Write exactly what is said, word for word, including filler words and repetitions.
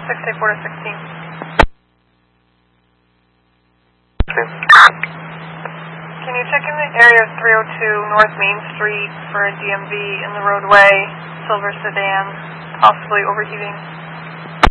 six eight four to sixteen. Okay. Can you check in the area of three oh two North Main Street for a D M V in the roadway, silver sedan, possibly overheating?